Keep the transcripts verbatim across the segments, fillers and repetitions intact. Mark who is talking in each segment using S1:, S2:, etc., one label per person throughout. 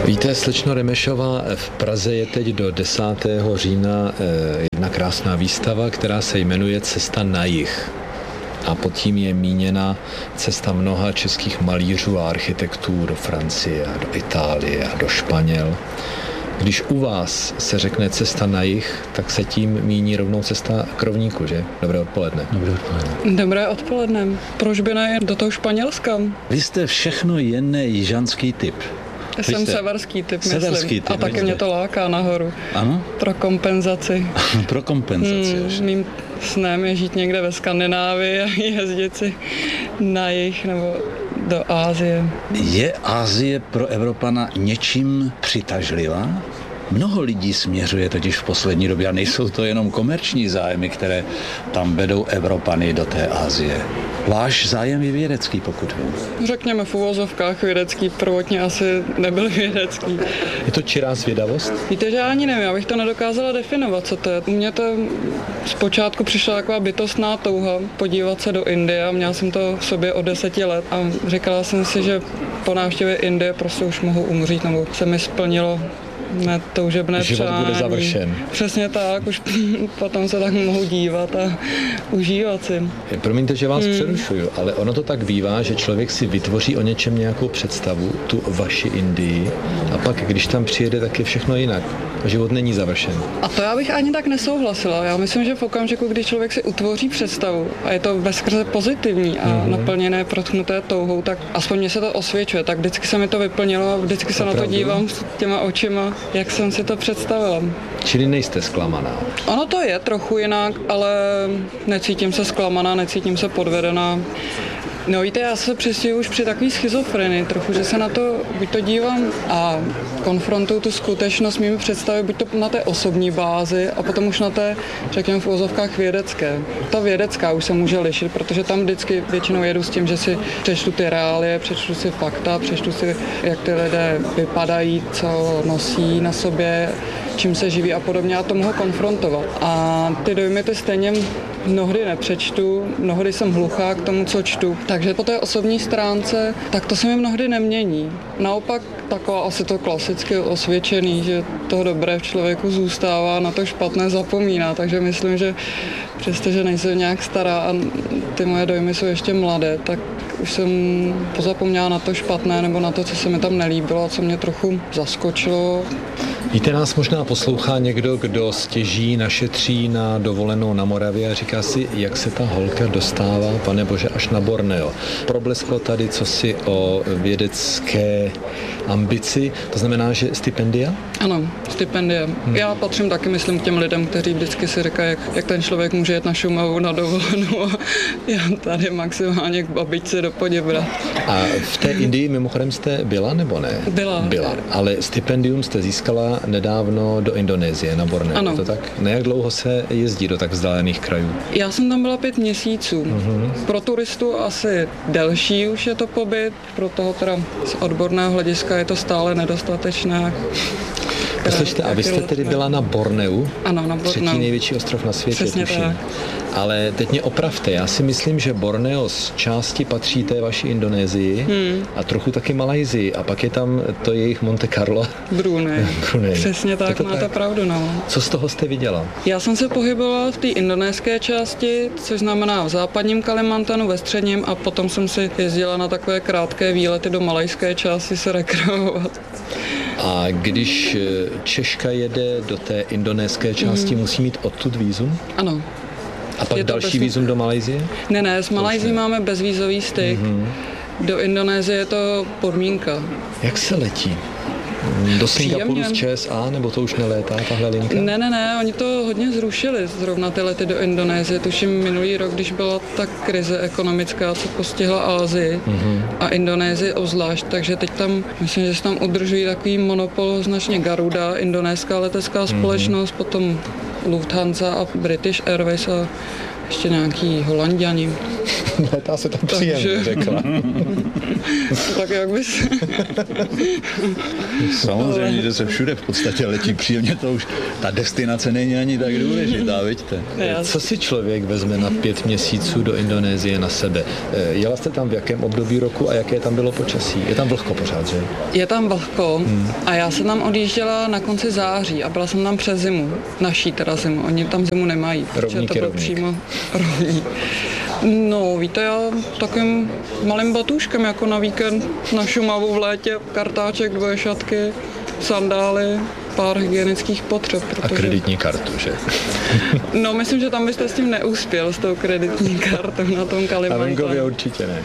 S1: Víte, slečno Remešová, v Praze je teď do desátého října jedna krásná výstava, která se jmenuje Cesta na jih. A pod tím je míněna cesta mnoha českých malířů a architektů do Francie a do Itálie a do Španěl. Když u vás se řekne cesta na jih, tak se tím míní rovnou cesta k rovníku, že? Dobré odpoledne.
S2: Dobré odpoledne.
S3: Dobré odpoledne. Proč by ne do toho Španělska?
S2: Vy jste všechno jen jižanský typ.
S3: Jsem severský typ, myslím.
S2: Severský typ,
S3: a taky mě to láká nahoru.
S2: Ano?
S3: Pro kompenzaci.
S2: Pro kompenzaci.
S3: Hmm, mým snem je žít někde ve Skandinávii a jezdit si na jih nebo do Asie.
S2: Je Asie pro Evropana něčím přitažlivá? Mnoho lidí směřuje totiž v poslední době a nejsou to jenom komerční zájmy, které tam vedou Evropany do té Asie. Váš zájem je vědecký, pokud vím.
S3: Řekněme v uvozovkách vědecký, prvotně asi nebyl vědecký.
S1: Je to čirá zvědavost?
S3: Víte, že já ani nevím, já bych to nedokázala definovat, co to je. U mě to zpočátku přišla taková bytostná touha podívat se do Indie a měla jsem to v sobě od deseti let a říkala jsem si, že po návštěvě Indie prostě už mohu umřít, nebo se mi splnilo netoužebné
S1: Život
S3: přání.
S1: bude završen.
S3: Přesně tak, už potom se tak mohu dívat a užívat si.
S1: Promiňte, že vás
S3: hmm.
S1: přerušuju, ale ono to tak bývá, že člověk si vytvoří o něčem nějakou představu, tu vaši Indii, a pak, když tam přijede, tak je všechno jinak. Život není završen.
S3: A to já bych ani tak nesouhlasila. Já myslím, že v okamžiku, kdy člověk si utvoří představu a je to veskrze pozitivní a mm-hmm. naplněné, protchnuté touhou, tak aspoň mně se to osvědčuje. Tak vždycky se mi to vyplnilo a vždycky se
S1: Opravdu?
S3: na to dívám s těma očima, jak jsem si to představila.
S1: Čili nejste zklamaná?
S3: Ono to je trochu jinak, ale necítím se zklamaná, necítím se podvedená. No víte, já se přistěhuji už při takové schizofrenii trochu, že se na to, buď to dívám a konfrontuju tu skutečnost mými představy, buď to na té osobní bázi a potom už na té, řekněme v uvozovkách, vědecké. Ta vědecká už se může lišit, protože tam vždycky většinou jedu s tím, že si přečtu ty reálie, přečtu si fakta, přečtu si, jak ty lidé vypadají, co nosí na sobě, čím se živí a podobně a to mohu konfrontovat. A ty dojmy ty stejně mnohdy nepřečtu, mnohdy jsem hluchá k tomu, co čtu. Takže po té osobní stránce, tak to se mi mnohdy nemění. Naopak taková asi to klasicky osvědčený, že toho dobré v člověku zůstává, na to špatné zapomíná. Takže myslím, že přestože nejsem nějak stará a ty moje dojmy jsou ještě mladé, tak už jsem pozapomněla na to špatné nebo na to, co se mi tam nelíbilo a co mě trochu zaskočilo.
S1: Víte, nás možná poslouchá někdo, kdo stěží, našetří na dovolenou na Moravě a říká si, jak se ta holka dostává, pane bože, až na Borneo. Problesklo tady cosi o vědecké ambici, to znamená, že stipendia?
S3: Ano, stipendia. Hmm. Já patřím taky, myslím, k těm lidem, kteří vždycky si říkají, jak, jak ten člověk může jet na Šumavu na dovolenou a já tady maximálně k babičce do Poděbrad.
S1: A v té Indii mimochodem jste byla nebo ne?
S3: Byla.
S1: Byla, ale stipendium jste získala nedávno do Indonésie, na Borneo.
S3: Ano.
S1: Je to tak? Na jak dlouho se jezdí do tak vzdálených krajů?
S3: Já jsem tam byla pět měsíců.
S1: Uh-huh.
S3: Pro turistu asi delší už je to pobyt, pro toho teda z odborného hlediska je to stále nedostatečné.
S1: Poslyšte, a vy jste tedy byla na Borneu?
S3: Ano, na Borneu.
S1: Třetí největší ostrov na světě,
S3: Přesně
S1: tuším.
S3: tak.
S1: Ale teď mě opravte, já si myslím, že Borneo z části patří té vaší Indonésii hmm. a trochu taky Malajsii a pak je tam to jejich Monte Carlo.
S3: Brunei.
S1: Brunei.
S3: Přesně tak,
S1: to
S3: máte
S1: tak?
S3: pravdu, no.
S1: Co z toho jste viděla?
S3: Já jsem se pohybovala v té indonéské části, což znamená v západním Kalimantanu, ve středním a potom jsem si jezdila na takové krátké výlety do malajské části se rekreovat.
S1: A když Češka jede do té indonéské části, mm. musí mít odtud vízum?
S3: Ano.
S1: A pak další bez... vízum do Malajsie?
S3: Ne, ne, s Malajsií máme bezvízový styk. Mm-hmm. Do Indonésie je to podmínka.
S1: Jak se letí? Do Singapuru z Č S A, nebo to už nelétá, tahle linka?
S3: Ne, ne, ne, oni to hodně zrušili, zrovna ty lety do Indonésie. Tuším minulý rok, když byla ta krize ekonomická, co postihla Asii mm-hmm. a Indonésii obzvlášť, takže teď tam, myslím, že se tam udržují takový monopol značně Garuda, indonéská letecká společnost, mm-hmm. potom Lufthansa a British Airways a ještě nějaký Holanďani.
S1: Létá se tam příjemně, řekla.
S3: Tak jak bys...
S2: Samozřejmě, že se všude v podstatě letí příjemně, to už ta destinace není ani tak důležitá, vidíte.
S1: Co si člověk vezme na pět měsíců do Indonésie na sebe? Jela jste tam v jakém období roku a jaké tam bylo počasí? Je tam vlhko pořád, že?
S3: Je tam vlhko hmm. a já jsem tam odjížděla na konci září a byla jsem tam přes zimu. Naší teda zimu, oni tam zimu nemají, protože to bylo přímo rovní. No, víte, já takým malým batůžkem jako na víkend na Šumavu v létě, kartáček, dvoje šatky, sandály, pár hygienických potřeb. Protože...
S1: A kreditní kartu, že?
S3: No, myslím, že tam byste s tím neuspěl, s tou kreditní kartou na tom Kalimantanu.
S1: Na venkově určitě ne.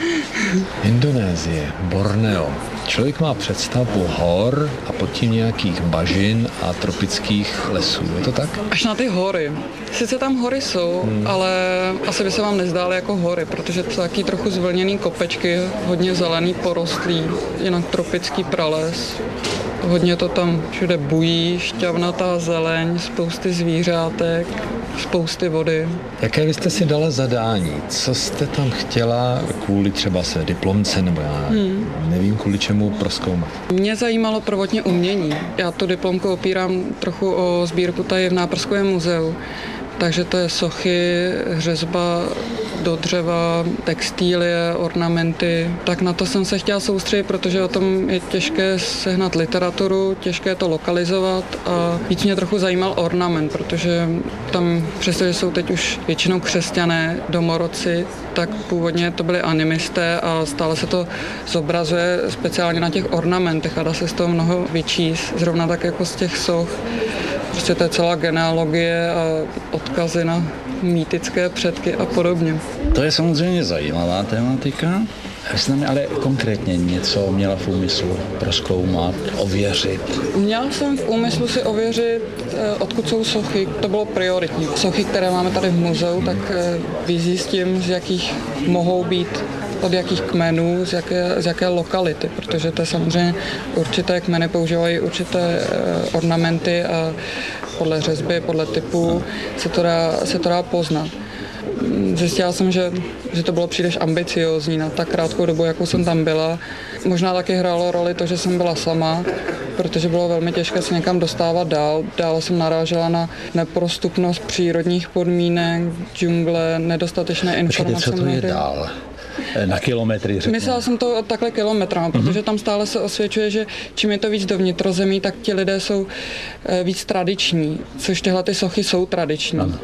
S1: Indonésie, Borneo. Člověk má představu hor a pod tím nějakých bažin a tropických lesů. Je to tak?
S3: Až na ty hory. Sice tam hory jsou, hmm. ale asi by se vám nezdály jako hory, protože to jsou taky trochu zvlněný kopečky, hodně zelený, porostlý, jinak tropický prales. Hodně to tam všude bují, šťavnatá zeleň, spousty zvířátek, spousty vody.
S1: Jaké byste si dala zadání? Co jste tam chtěla kvůli třeba se diplomce, nebo já hmm. nevím kvůli čemu prozkoumat?
S3: Mě zajímalo prvotně umění. Já tu diplomku opírám trochu o sbírku tady v Náprskovém muzeu. Takže to je sochy, řezba do dřeva, textílie, ornamenty. Tak na to jsem se chtěla soustředit, protože o tom je těžké sehnat literaturu, těžké to lokalizovat a víc mě trochu zajímal ornament, protože tam, přestože jsou teď už většinou křesťané, domorodci, tak původně to byli animisté a stále se to zobrazuje speciálně na těch ornamentech a dá se z toho mnoho vyčíst, zrovna tak jako z těch soch. Prostě to je celá genealogie a odkazy na mýtické předky a podobně.
S2: To je samozřejmě zajímavá tematika. Jsem ale konkrétně něco měla v úmyslu prozkoumat, ověřit?
S3: Měla jsem v úmyslu si ověřit, odkud jsou sochy. To bylo prioritní. Sochy, které máme tady v muzeu, tak vyzjistím, z jakých mohou být, od jakých kmenů, z jaké, z jaké lokality, protože to je samozřejmě určité kmeny používají určité ornamenty a podle řezby, podle typu se to dá, se to dá poznat. Zjistila jsem, že, že to bylo příliš ambiciózní na tak krátkou dobu, jakou jsem tam byla. Možná taky hrálo roli to, že jsem byla sama, protože bylo velmi těžké se někam dostávat dál. Dál jsem narážela na neprostupnost přírodních podmínek, džungle, nedostatečné informace.
S2: Počkejte, co to je dál? Na kilometry, řeknu.
S3: Myslela jsem to takhle kilometrama, mm-hmm. protože tam stále se osvědčuje, že čím je to víc do vnitrozemí, tak ti lidé jsou víc tradiční, což tyhle ty sochy jsou tradiční. Ano.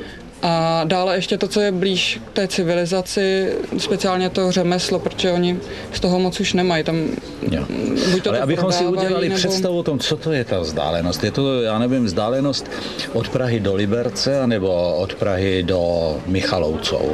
S3: A dále ještě to, co je blíž k té civilizaci, speciálně to řemeslo, protože oni z toho moc už nemají. Tam buď to
S2: Ale
S3: to
S2: abychom si udělali
S3: nebo...
S2: představu o tom, co to je ta vzdálenost. Je to, já nevím, vzdálenost od Prahy do Liberce, nebo od Prahy do Michalovců?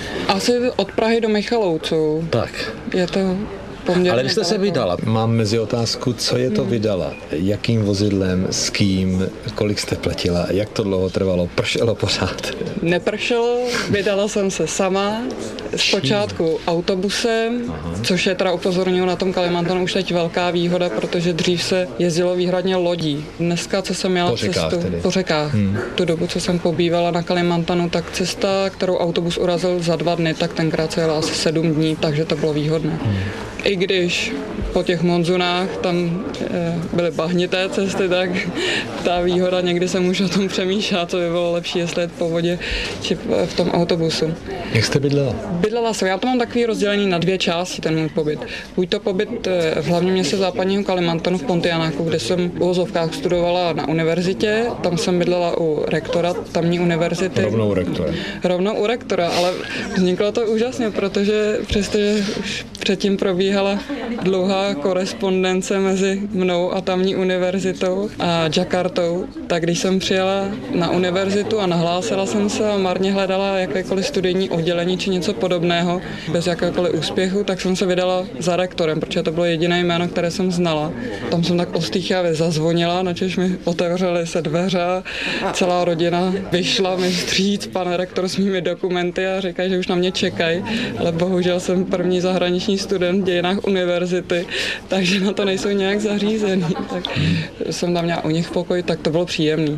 S3: Asi od Prahy do Michalovců.
S2: Tak.
S3: Je to...
S2: Ale vy jste se vydala.
S1: Mám mezi otázku, co je to vydala, jakým vozidlem, s kým, kolik jste platila, jak to dlouho trvalo, pršelo pořád?
S3: Nepršelo, vydala jsem se sama, zpočátku autobusem, aha. což je teda upozorňuji na tom Kalimantanu už teď velká výhoda, protože dřív se jezdilo výhradně lodí. Dneska, co jsem měla
S1: po řekách
S3: cestu,
S1: tedy.
S3: po řekách, hmm. tu dobu, co jsem pobývala na Kalimantanu, tak cesta, kterou autobus urazil za dva dny, tak tenkrát se jela asi sedm dní, takže to bylo výhodné. Hmm. I když po těch monzunách tam e, byly bahnité cesty, tak ta výhoda, někdy jsem už o tom přemýšlela, co by bylo lepší, jestli jet po vodě či v tom autobusu.
S1: Jak jste bydlela?
S3: Bydlela jsem. Já to mám takový rozdělení na dvě části, ten můj pobyt. Buď to pobyt v hlavním městě západního Kalimantanu v Pontianáku, kde jsem v uvozovkách studovala na univerzitě, tam jsem bydlela u rektora tamní univerzity.
S1: Rovnou u rektora.
S3: Rovnou u rektora, ale vzniklo to úžasně, protože přestože už předtím probíhala dlouhá korespondence mezi mnou a tamní univerzitou a Jakartou, tak když jsem přijela na univerzitu a nahlásila jsem se a marně hledala jakékoliv studijní oddělení či něco podobného, bez jakéhokoliv úspěchu, tak jsem se vydala za rektorem, protože to bylo jediné jméno, které jsem znala. Tam jsem tak ostýchavě zazvonila, načež mi otevřely se dveře, celá rodina vyšla mi vstříc, pan rektor s mými dokumenty a říkají, že už na mě čekají, ale bohužel jsem první zahraniční student v dějinách univerzity, takže na to nejsou nějak zařízený. Tak jsem tam měla u nich pokoj, tak to bylo příjemný.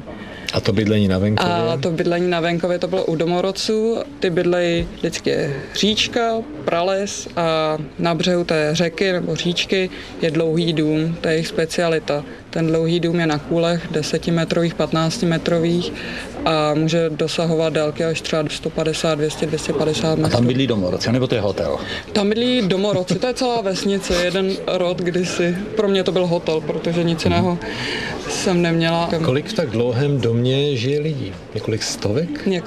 S1: A to bydlení na venkově?
S3: A to bydlení na venkově to bylo u domorodců. Ty bydlejí vždycky říčka, prales a na břehu té řeky nebo říčky je dlouhý dům, to je jejich specialita. Ten dlouhý dům je na kůlech desetimetrových, patnáctimetrových a může dosahovat délky až třeba sto padesát, dvě stě, dvě stě padesát metrů.
S2: A tam bydlí domorodci, nebo to je hotel?
S3: Tam bydlí domorodci, to je celá vesnice, jeden rod kdysi. Pro mě to byl hotel, protože nic jiného jsem neměla.
S1: Kolik v tak dlouhém domě žije lidí? Několik stovek?
S3: Několik